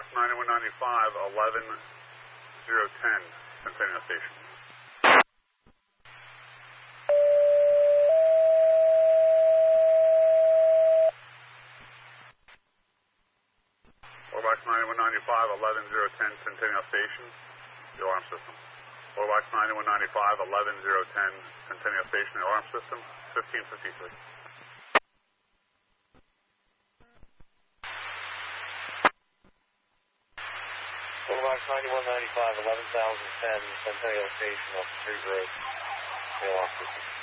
Box 9195, 11010, Centennial Station. Box 9195, 11010, Centennial Station, the alarm system. Box 9195, 11010, Centennial Station, the alarm system, 1553. Box 9195, 11010, Centennial Station off Street Road, the alarm system.